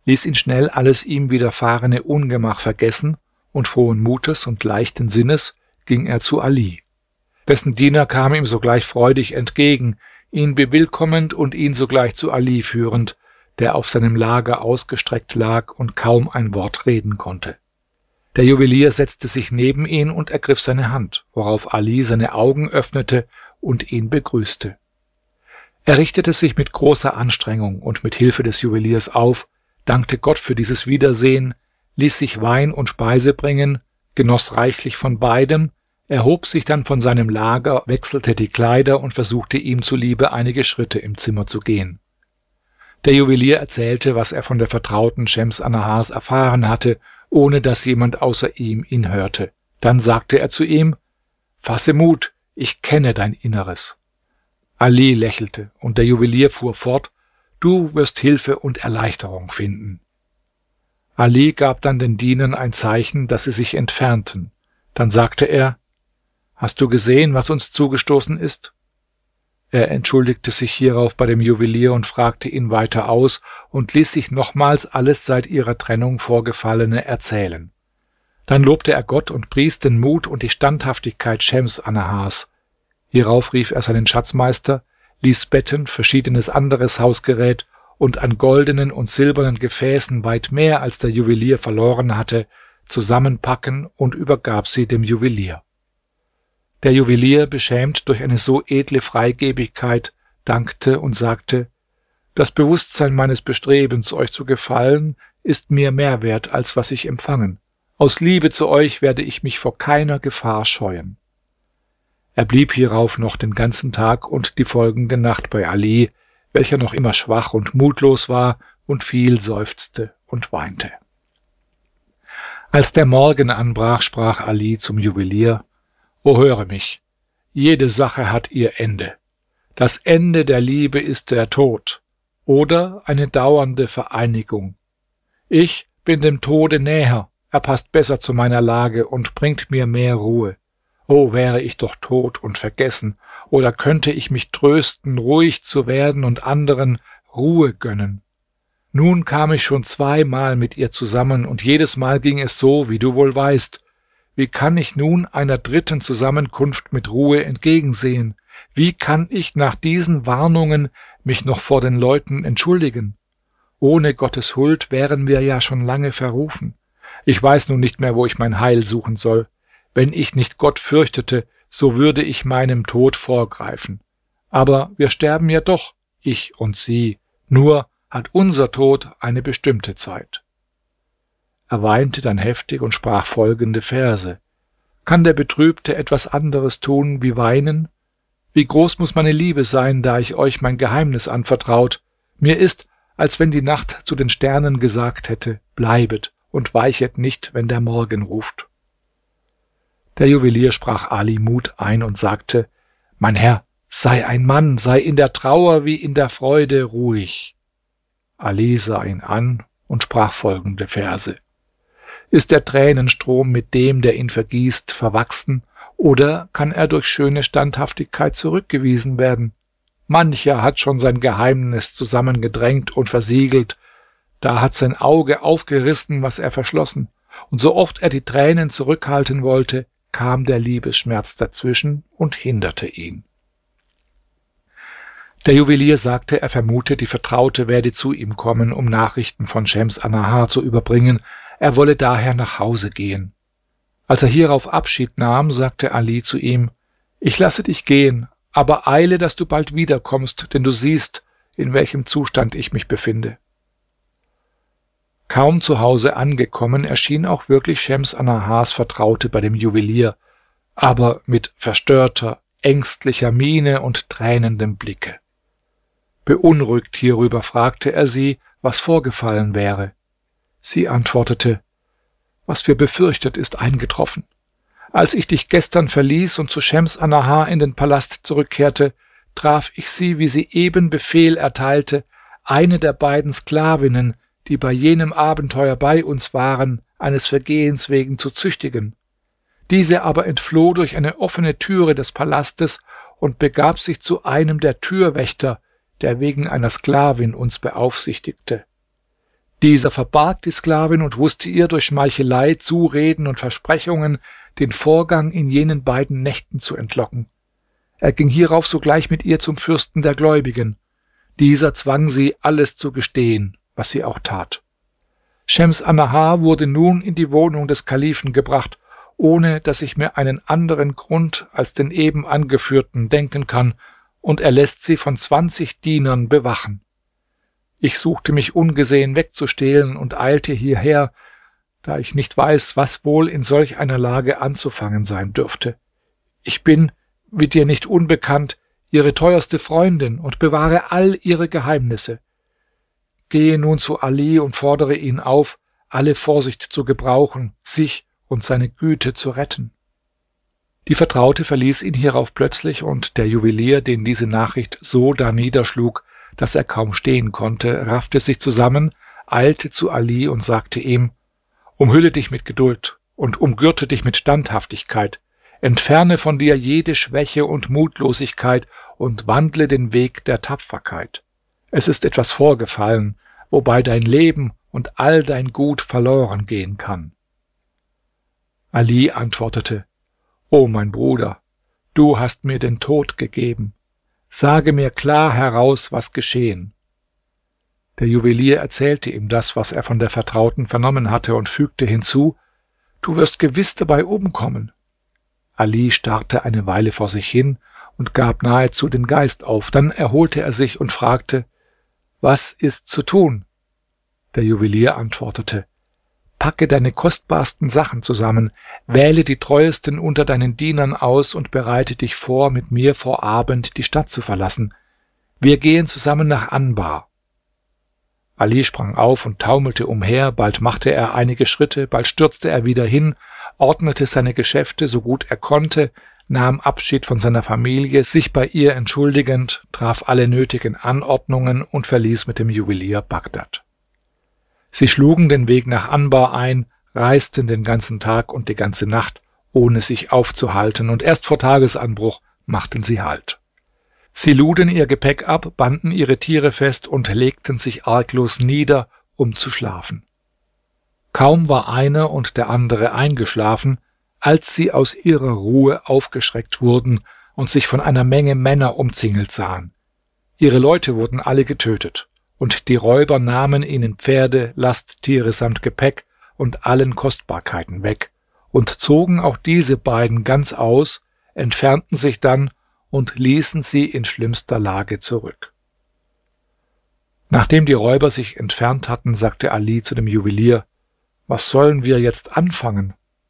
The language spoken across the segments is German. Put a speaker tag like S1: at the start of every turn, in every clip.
S1: ließ ihn schnell alles ihm widerfahrene Ungemach vergessen, und frohen Mutes und leichten Sinnes ging er zu Ali. Dessen Diener kam ihm sogleich freudig entgegen, ihn bewillkommend und ihn sogleich zu Ali führend, der auf seinem Lager ausgestreckt lag und kaum ein Wort reden konnte. Der Juwelier setzte sich neben ihn und ergriff seine Hand, worauf Ali seine Augen öffnete und ihn begrüßte. Er richtete sich mit großer Anstrengung und mit Hilfe des Juweliers auf, dankte Gott für dieses Wiedersehen, ließ sich Wein und Speise bringen, genoss reichlich von beidem, erhob sich dann von seinem Lager, wechselte die Kleider und versuchte ihm zuliebe einige Schritte im Zimmer zu gehen. Der Juwelier erzählte, was er von der Vertrauten Schems Annahars erfahren hatte, ohne dass jemand außer ihm ihn hörte. Dann sagte er zu ihm: Fasse Mut, ich kenne dein Inneres. Ali lächelte, und der Juwelier fuhr fort: Du wirst Hilfe und Erleichterung finden. Ali gab dann den Dienern ein Zeichen, dass sie sich entfernten. Dann sagte er: Hast du gesehen, was uns zugestoßen ist? Er entschuldigte sich hierauf bei dem Juwelier und fragte ihn weiter aus und ließ sich nochmals alles seit ihrer Trennung Vorgefallene erzählen. Dann lobte er Gott und pries den Mut und die Standhaftigkeit Schems Annahars. Hierauf rief er seinen Schatzmeister, ließ Betten, verschiedenes anderes Hausgerät und an goldenen und silbernen Gefäßen weit mehr als der Juwelier verloren hatte, zusammenpacken und übergab sie dem Juwelier. Der Juwelier, beschämt durch eine so edle Freigebigkeit, dankte und sagte: Das Bewusstsein meines Bestrebens, euch zu gefallen, ist mir mehr wert, als was ich empfangen. Aus Liebe zu euch werde ich mich vor keiner Gefahr scheuen. Er blieb hierauf noch den ganzen Tag und die folgende Nacht bei Ali, welcher noch immer schwach und mutlos war und viel seufzte und weinte. Als der Morgen anbrach, sprach Ali zum Juwelier: O höre mich, jede Sache hat ihr Ende. Das Ende der Liebe ist der Tod oder eine dauernde Vereinigung. Ich bin dem Tode näher, er passt besser zu meiner Lage und bringt mir mehr Ruhe. O, wäre ich doch tot und vergessen, oder könnte ich mich trösten, ruhig zu werden und anderen Ruhe gönnen. Nun kam ich schon 2-mal mit ihr zusammen, und jedes Mal ging es so, wie du wohl weißt. Wie kann ich nun einer dritten Zusammenkunft mit Ruhe entgegensehen? Wie kann ich nach diesen Warnungen mich noch vor den Leuten entschuldigen? Ohne Gottes Huld wären wir ja schon lange verrufen. Ich weiß nun nicht mehr, wo ich mein Heil suchen soll. Wenn ich nicht Gott fürchtete, so würde ich meinem Tod vorgreifen. Aber wir sterben ja doch, ich und sie. Nur hat unser Tod eine bestimmte Zeit. Er weinte dann heftig und sprach folgende Verse: Kann der Betrübte etwas anderes tun wie weinen? Wie groß muss meine Liebe sein, da ich euch mein Geheimnis anvertraut. Mir ist, als wenn die Nacht zu den Sternen gesagt hätte: Bleibet und weichet nicht, wenn der Morgen ruft. Der Juwelier sprach Ali Mut ein und sagte: Mein Herr, sei ein Mann, sei in der Trauer wie in der Freude ruhig. Ali sah ihn an und sprach folgende Verse: Ist der Tränenstrom mit dem, der ihn vergießt, verwachsen, oder kann er durch schöne Standhaftigkeit zurückgewiesen werden? Mancher hat schon sein Geheimnis zusammengedrängt und versiegelt, da hat sein Auge aufgerissen, was er verschlossen, und so oft er die Tränen zurückhalten wollte, kam der Liebesschmerz dazwischen und hinderte ihn. Der Juwelier sagte, er vermute, die Vertraute werde zu ihm kommen, um Nachrichten von Schems Annahar zu überbringen, er wolle daher nach Hause gehen. Als er hierauf Abschied nahm, sagte Ali zu ihm: Ich lasse dich gehen, aber eile, dass du bald wiederkommst, denn du siehst, in welchem Zustand ich mich befinde. Kaum zu Hause angekommen, erschien auch wirklich Schems Annahars Vertraute bei dem Juwelier, aber mit verstörter, ängstlicher Miene und tränendem Blicke. Beunruhigt hierüber fragte er sie, was vorgefallen wäre. Sie antwortete: Was wir befürchtet, ist eingetroffen. Als ich dich gestern verließ und zu Schems Annahar in den Palast zurückkehrte, traf ich sie, wie sie eben Befehl erteilte, eine der beiden Sklavinnen, die bei jenem Abenteuer bei uns waren, eines Vergehens wegen zu züchtigen. Diese aber entfloh durch eine offene Türe des Palastes und begab sich zu einem der Türwächter, der wegen einer Sklavin uns beaufsichtigte. Dieser verbarg die Sklavin und wusste ihr durch Schmeichelei, Zureden und Versprechungen den Vorgang in jenen beiden Nächten zu entlocken. Er ging hierauf sogleich mit ihr zum Fürsten der Gläubigen. Dieser zwang sie, alles zu gestehen, was sie auch tat. Schems Annahar wurde nun in die Wohnung des Kalifen gebracht, ohne dass ich mir einen anderen Grund als den eben angeführten denken kann, und er lässt sie von 20 Dienern bewachen. Ich suchte mich ungesehen wegzustehlen und eilte hierher, da ich nicht weiß, was wohl in solch einer Lage anzufangen sein dürfte. Ich bin, wie dir nicht unbekannt, ihre teuerste Freundin und bewahre all ihre Geheimnisse. Gehe nun zu Ali und fordere ihn auf, alle Vorsicht zu gebrauchen, sich und seine Güte zu retten. Die Vertraute verließ ihn hierauf plötzlich, und der Juwelier, den diese Nachricht so darniederschlug, dass er kaum stehen konnte, raffte sich zusammen, eilte zu Ali und sagte ihm: Umhülle dich mit Geduld und umgürte dich mit Standhaftigkeit, entferne von dir jede Schwäche und Mutlosigkeit und wandle den Weg der Tapferkeit. Es ist etwas vorgefallen, wobei dein Leben und all dein Gut verloren gehen kann. Ali antwortete: O mein Bruder, du hast mir den Tod gegeben. Sage mir klar heraus, was geschehen. Der Juwelier erzählte ihm das, was er von der Vertrauten vernommen hatte, und fügte hinzu: Du wirst gewiss dabei umkommen. Ali starrte eine Weile vor sich hin und gab nahezu den Geist auf. Dann erholte er sich und fragte: Was ist zu tun? Der Juwelier antwortete: Packe deine kostbarsten Sachen zusammen, wähle die treuesten unter deinen Dienern aus und bereite dich vor, mit mir vor Abend die Stadt zu verlassen. Wir gehen zusammen nach Anbar. Ali sprang auf und taumelte umher, bald machte er einige Schritte, bald stürzte er wieder hin, ordnete seine Geschäfte so gut er konnte, nahm Abschied von seiner Familie, sich bei ihr entschuldigend, traf alle nötigen Anordnungen und verließ mit dem Juwelier Bagdad. Sie schlugen den Weg nach Anbar ein, reisten den ganzen Tag und die ganze Nacht, ohne sich aufzuhalten, und erst vor Tagesanbruch machten sie Halt. Sie luden ihr Gepäck ab, banden ihre Tiere fest und legten sich arglos nieder, um zu schlafen. Kaum war einer und der andere eingeschlafen, als sie aus ihrer Ruhe aufgeschreckt wurden und sich von einer Menge Männer umzingelt sahen. Ihre Leute wurden alle getötet, und die Räuber nahmen ihnen Pferde, Lasttiere samt Gepäck und allen Kostbarkeiten weg und zogen auch diese beiden ganz aus, entfernten sich dann und ließen sie in schlimmster Lage zurück. Nachdem die Räuber sich entfernt hatten, sagte Ali zu dem Juwelier: Was sollen wir jetzt anfangen?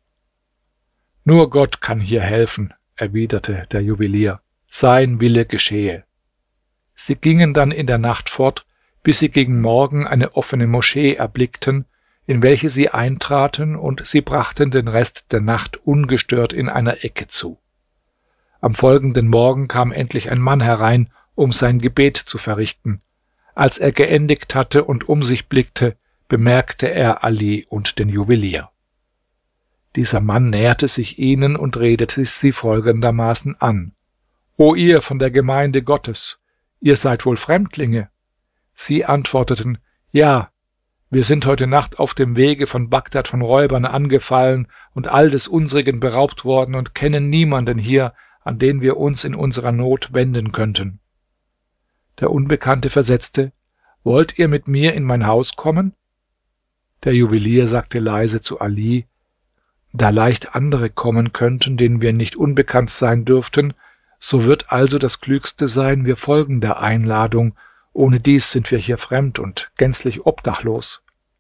S1: Nur Gott kann hier helfen, erwiderte der Juwelier. Sein Wille geschehe. Sie gingen dann in der Nacht fort, bis sie gegen Morgen eine offene Moschee erblickten, in welche sie eintraten, und sie brachten den Rest der Nacht ungestört in einer Ecke zu. Am folgenden Morgen kam endlich ein Mann herein, um sein Gebet zu verrichten. Als er geendigt hatte und um sich blickte, bemerkte er Ali und den Juwelier. Dieser Mann näherte sich ihnen und redete sie folgendermaßen an: O ihr von der Gemeinde Gottes, ihr seid wohl Fremdlinge? Sie antworteten: Ja, wir sind heute Nacht auf dem Wege von Bagdad von Räubern angefallen und all des Unsrigen beraubt worden und kennen niemanden hier, an den wir uns in unserer Not wenden könnten. Der Unbekannte versetzte: Wollt ihr mit mir in mein Haus kommen? Der Juwelier sagte leise zu Ali: Da leicht andere kommen könnten, denen wir nicht unbekannt sein dürften, so wird also das Klügste sein, wir folgen der Einladung. Ohnedies sind wir hier fremd und gänzlich obdachlos.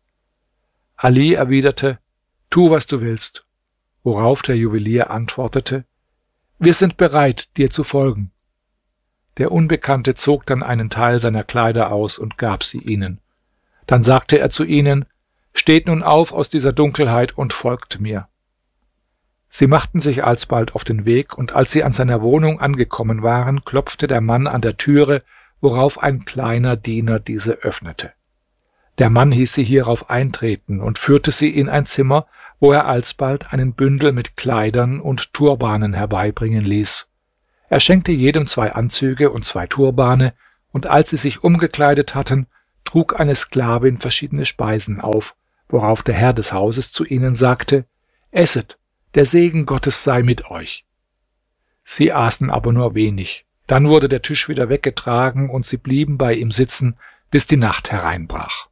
S1: Ali erwiderte: Tu, was du willst. Worauf der Juwelier antwortete: Wir sind bereit, dir zu folgen. Der Unbekannte zog dann einen Teil seiner Kleider aus und gab sie ihnen. Dann sagte er zu ihnen: Steht nun auf aus dieser Dunkelheit und folgt mir. Sie machten sich alsbald auf den Weg, und als sie an seiner Wohnung angekommen waren, klopfte der Mann an der Türe, worauf ein kleiner Diener diese öffnete. Der Mann hieß sie hierauf eintreten und führte sie in ein Zimmer, wo er alsbald einen Bündel mit Kleidern und Turbanen herbeibringen ließ. Er schenkte jedem 2 Anzüge und 2 Turbane, und als sie sich umgekleidet hatten, trug eine Sklavin verschiedene Speisen auf, worauf der Herr des Hauses zu ihnen sagte: Esset, der Segen Gottes sei mit euch. Sie aßen aber nur wenig. Dann wurde der Tisch wieder weggetragen und sie blieben bei ihm sitzen, bis die Nacht hereinbrach.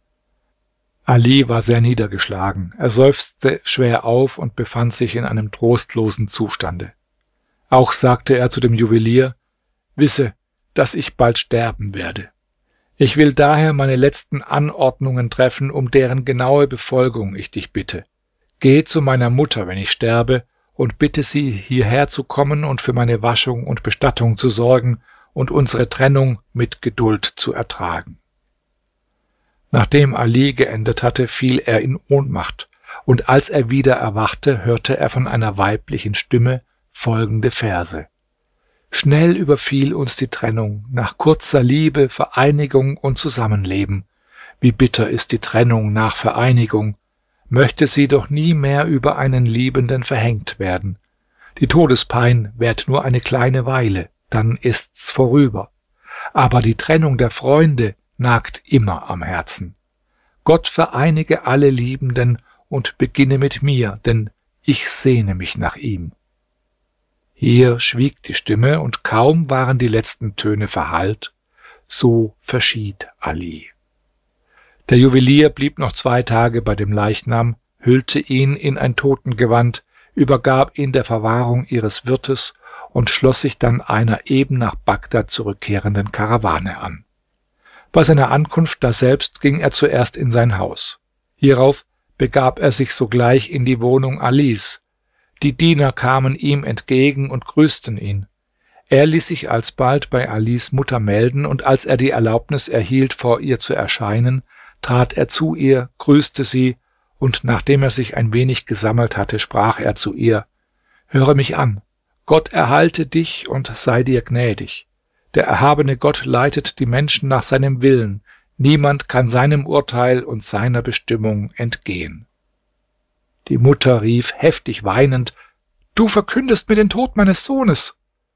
S1: Ali war sehr niedergeschlagen. Er seufzte schwer auf und befand sich in einem trostlosen Zustande. Auch sagte er zu dem Juwelier: Wisse, dass ich bald sterben werde. Ich will daher meine letzten Anordnungen treffen, um deren genaue Befolgung ich dich bitte. Geh zu meiner Mutter, wenn ich sterbe, und bitte sie, hierher zu kommen und für meine Waschung und Bestattung zu sorgen und unsere Trennung mit Geduld zu ertragen. Nachdem Ali geendet hatte, fiel er in Ohnmacht, und als er wieder erwachte, hörte er von einer weiblichen Stimme folgende Verse: Schnell überfiel uns die Trennung, nach kurzer Liebe, Vereinigung und Zusammenleben. Wie bitter ist die Trennung nach Vereinigung, möchte sie doch nie mehr über einen Liebenden verhängt werden. Die Todespein währt nur eine kleine Weile, dann ist's vorüber. Aber die Trennung der Freunde nagt immer am Herzen. Gott vereinige alle Liebenden und beginne mit mir, denn ich sehne mich nach ihm. Hier schwieg die Stimme, und kaum waren die letzten Töne verhallt, so verschied Ali. Der Juwelier blieb noch 2 Tage bei dem Leichnam, hüllte ihn in ein Totengewand, übergab ihn der Verwahrung ihres Wirtes und schloss sich dann einer eben nach Bagdad zurückkehrenden Karawane an. Bei seiner Ankunft daselbst ging er zuerst in sein Haus. Hierauf begab er sich sogleich in die Wohnung Alis. Die Diener kamen ihm entgegen und grüßten ihn. Er ließ sich alsbald bei Alis Mutter melden, und als er die Erlaubnis erhielt, vor ihr zu erscheinen, trat er zu ihr, grüßte sie, und nachdem er sich ein wenig gesammelt hatte, sprach er zu ihr: Höre mich an, Gott erhalte dich und sei dir gnädig. Der erhabene Gott leitet die Menschen nach seinem Willen, niemand kann seinem Urteil und seiner Bestimmung entgehen. Die Mutter rief heftig weinend: Du verkündest mir den Tod meines Sohnes.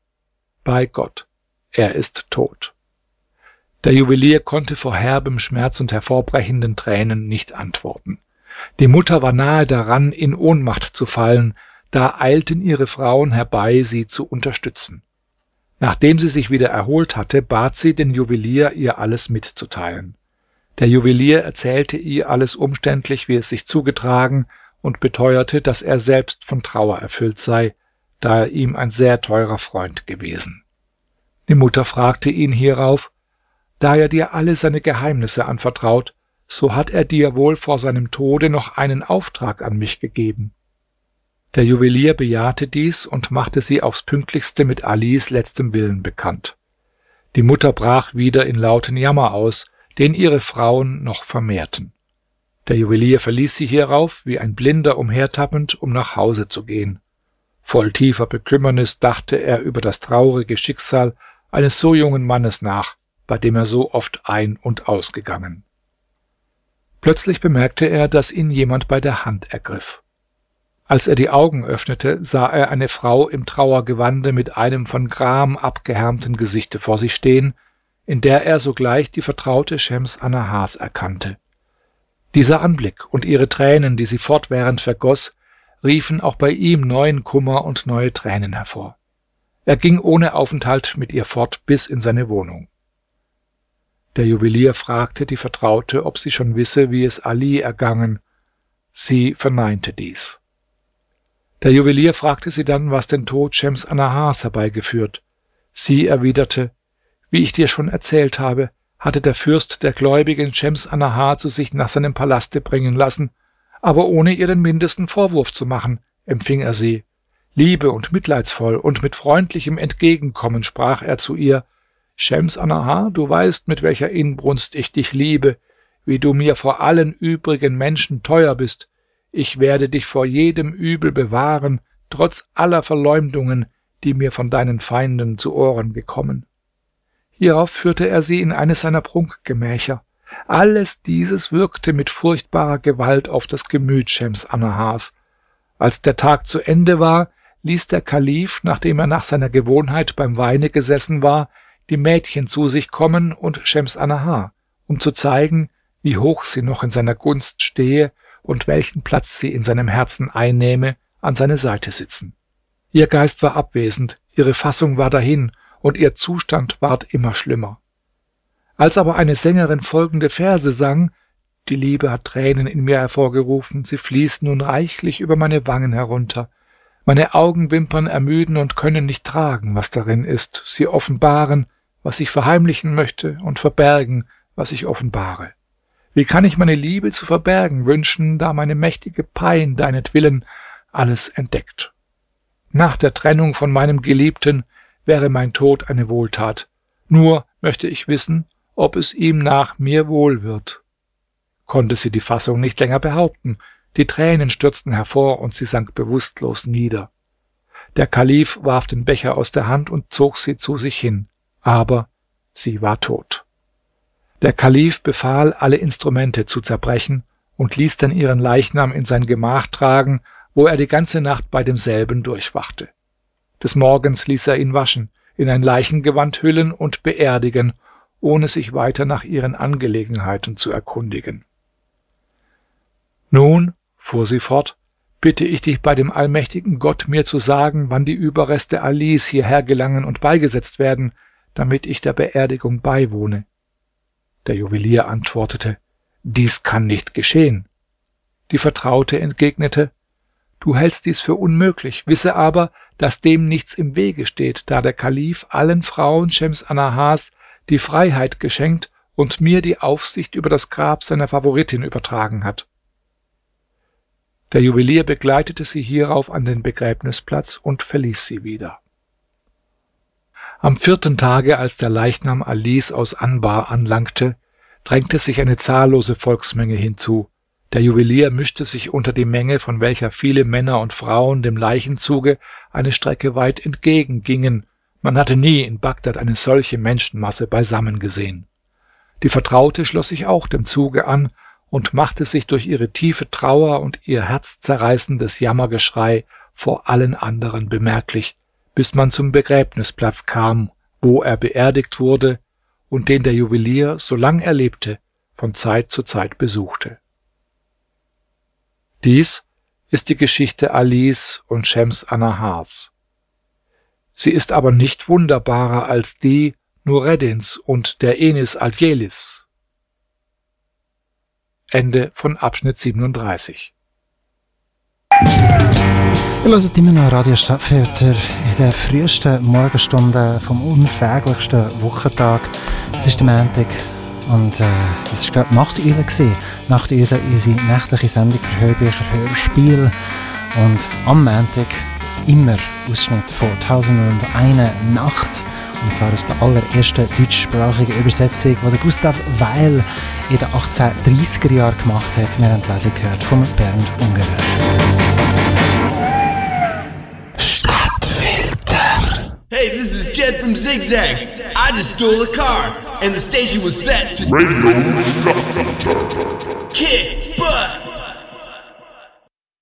S1: Bei Gott, er ist tot. Der Juwelier konnte vor herbem Schmerz und hervorbrechenden Tränen nicht antworten. Die Mutter war nahe daran, in Ohnmacht zu fallen, da eilten ihre Frauen herbei, sie zu unterstützen. Nachdem sie sich wieder erholt hatte, bat sie den Juwelier, ihr alles mitzuteilen. Der Juwelier erzählte ihr alles umständlich, wie es sich zugetragen, und beteuerte, dass er selbst von Trauer erfüllt sei, da er ihm ein sehr teurer Freund gewesen. Die Mutter fragte ihn hierauf: Da er dir alle seine Geheimnisse anvertraut, so hat er dir wohl vor seinem Tode noch einen Auftrag an mich gegeben. Der Juwelier bejahte dies und machte sie aufs Pünktlichste mit Alis letztem Willen bekannt. Die Mutter brach wieder in lauten Jammer aus, den ihre Frauen noch vermehrten. Der Juwelier verließ sie hierauf, wie ein Blinder umhertappend, um nach Hause zu gehen. Voll tiefer Bekümmernis dachte er über das traurige Schicksal eines so jungen Mannes nach, bei dem er so oft ein- und ausgegangen. Plötzlich bemerkte er, dass ihn jemand bei der Hand ergriff. Als er die Augen öffnete, sah er eine Frau im Trauergewande mit einem von Gram abgehärmten Gesichte vor sich stehen, in der er sogleich die vertraute Schems Annahars erkannte. Dieser Anblick und ihre Tränen, die sie fortwährend vergoss, riefen auch bei ihm neuen Kummer und neue Tränen hervor. Er ging ohne Aufenthalt mit ihr fort bis in seine Wohnung. Der Juwelier fragte die Vertraute, ob sie schon wisse, wie es Ali ergangen. Sie verneinte dies. Der Juwelier fragte sie dann, was den Tod Schems Annahars herbeigeführt. Sie erwiderte: Wie ich dir schon erzählt habe, hatte der Fürst der Gläubigen Schems Annahar zu sich nach seinem Palaste bringen lassen, aber ohne ihr den mindesten Vorwurf zu machen, empfing er sie. Liebe und mitleidsvoll und mit freundlichem Entgegenkommen sprach er zu ihr: Schems Annahar, du weißt, mit welcher Inbrunst ich dich liebe, wie du mir vor allen übrigen Menschen teuer bist. Ich werde dich vor jedem Übel bewahren, trotz aller Verleumdungen, die mir von deinen Feinden zu Ohren gekommen. Hierauf führte er sie in eines seiner Prunkgemächer. Alles dieses wirkte mit furchtbarer Gewalt auf das Gemüt Schems Annahars. Als der Tag zu Ende war, ließ der Kalif, nachdem er nach seiner Gewohnheit beim Weine gesessen war, die Mädchen zu sich kommen und Schems Annahar um zu zeigen, wie hoch sie noch in seiner Gunst stehe und welchen Platz sie in seinem Herzen einnehme, an seine Seite sitzen. Ihr Geist war abwesend, ihre Fassung war dahin, und ihr Zustand ward immer schlimmer. Als aber eine Sängerin folgende Verse sang: Die Liebe hat Tränen in mir hervorgerufen, sie fließen nun reichlich über meine Wangen herunter. Meine Augenwimpern ermüden und können nicht tragen, was darin ist. Sie offenbaren, was ich verheimlichen möchte, und verbergen, was ich offenbare. Wie kann ich meine Liebe zu verbergen wünschen, da meine mächtige Pein deinetwillen alles entdeckt? Nach der Trennung von meinem Geliebten wäre mein Tod eine Wohltat. Nur möchte ich wissen, ob es ihm nach mir wohl wird. Konnte sie die Fassung nicht länger behaupten. Die Tränen stürzten hervor und sie sank bewusstlos nieder. Der Kalif warf den Becher aus der Hand und zog sie zu sich hin, aber sie war tot. Der Kalif befahl, alle Instrumente zu zerbrechen und ließ dann ihren Leichnam in sein Gemach tragen, wo er die ganze Nacht bei demselben durchwachte. Des Morgens ließ er ihn waschen, in ein Leichengewand hüllen und beerdigen, ohne sich weiter nach ihren Angelegenheiten zu erkundigen. Nun, fuhr sie fort, bitte ich dich bei dem allmächtigen Gott, mir zu sagen, wann die Überreste Alis hierher gelangen und beigesetzt werden, damit ich der Beerdigung beiwohne. Der Juwelier antwortete: Dies kann nicht geschehen. Die Vertraute entgegnete: Du hältst dies für unmöglich, wisse aber, dass dem nichts im Wege steht, da der Kalif allen Frauen Schems Annahars die Freiheit geschenkt und mir die Aufsicht über das Grab seiner Favoritin übertragen hat. Der Juwelier begleitete sie hierauf an den Begräbnisplatz und verließ sie wieder. Am 4. Tage, als der Leichnam Alis aus Anbar anlangte, drängte sich eine zahllose Volksmenge hinzu. Der Juwelier mischte sich unter die Menge, von welcher viele Männer und Frauen dem Leichenzuge eine Strecke weit entgegengingen. Man hatte nie in Bagdad eine solche Menschenmasse beisammen gesehen. Die Vertraute schloss sich auch dem Zuge an und machte sich durch ihre tiefe Trauer und ihr herzzerreißendes Jammergeschrei vor allen anderen bemerklich, bis man zum Begräbnisplatz kam, wo er beerdigt wurde und den der Juwelier, solang er lebte, von Zeit zu Zeit besuchte. Dies ist die Geschichte Alis und Schems Annahars. Sie ist aber nicht wunderbarer als die Nureddins und der Enis Aldjelis. Ende von Abschnitt 37.
S2: Ihr hört immer noch Radio Stadtfilter in den frühesten Morgenstunden vom unsäglichsten Wochentag. Es ist der Montag und das war gerade Nachteule. Nachteule, unsere nächtliche Sendung für Hörbücher, Hörspiel. Und am Montag immer Ausschnitt von 1001 Nacht. Und zwar aus der allerersten deutschsprachigen Übersetzung, die Gustav Weil in den 1830er Jahren gemacht hat. Wir haben die Lesung gehört von Bernd Ungerer. Stadtfilter.
S3: Hey, this is Jed from Zigzag. I just stole a car, and the station was set to
S4: Radio Stadtfilter.
S3: kick butt.